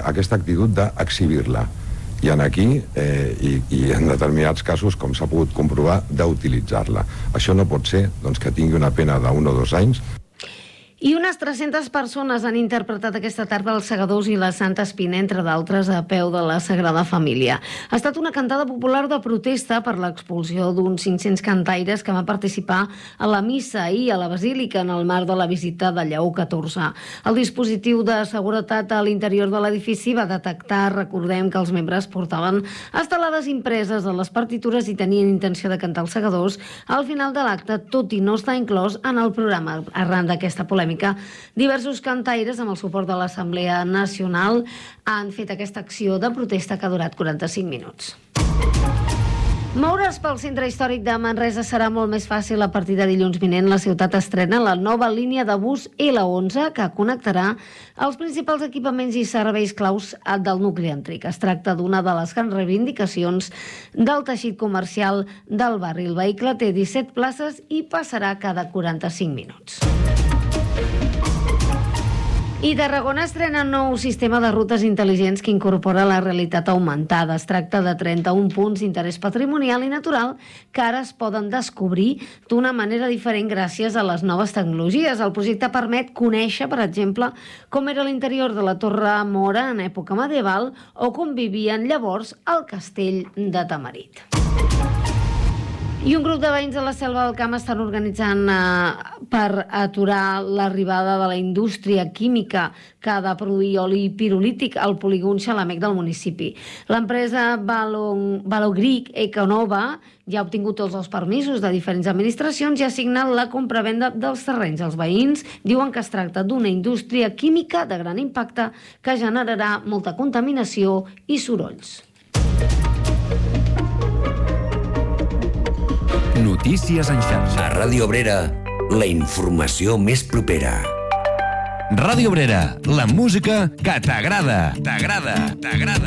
aquesta actitud d'exhibir-la. I aquí, i en determinats casos, com s'ha pogut comprovar, d'utilitzar-la. Això no pot ser que tingui una pena d'1 o 2 anys. I unes 300 persones han interpretat aquesta tarda els Segadors i la Santa Espina, entre d'altres, a peu de la Sagrada Família. Ha estat una cantada popular de protesta per l'expulsió d'uns 500 cantaires que van participar a la missa ahir a la Basílica en el marc de la visita de Lleó XIV. El dispositiu de seguretat a l'interior de l'edifici va detectar, recordem, que els membres portaven estelades impreses a les partitures i tenien intenció de cantar els Segadors al final de l'acte, tot i no estar inclòs en el programa. Arran d'aquesta polèmica, diversos cantaires, amb el suport de l'Assemblea Nacional, han fet aquesta acció de protesta que ha durat 45 minuts. Moure's pel centre històric de Manresa serà molt més fàcil a partir de dilluns vinent. La ciutat estrena la nova línia de bus L11 que connectarà els principals equipaments i serveis claus del nucli antic. Es tracta d'una de les grans reivindicacions del teixit comercial del barri. El vehicle té 17 places i passarà cada 45 minuts. I Tarragona estrena un nou sistema de rutes intel·ligents que incorpora la realitat augmentada. Es tracta de 31 punts d'interès patrimonial i natural que ara es poden descobrir d'una manera diferent gràcies a les noves tecnologies. El projecte permet conèixer, per exemple, com era l'interior de la Torre Mora en època medieval o com vivien llavors al castell de Tamarit. I un grup de veïns de la Selva del Camp estan organitzant per aturar l'arribada de la indústria química que ha de produir oli pirolític al polígon Xalamec del municipi. L'empresa Valogric Econova ja ha obtingut tots els permisos de diferents administracions i ha signat la compravenda dels terrenys. Els veïns diuen que es tracta d'una indústria química de gran impacte que generarà molta contaminació i sorolls. Notícies en xarxa. A Ràdio Obrera, la informació més propera. Ràdio Obrera, la música que t'agrada.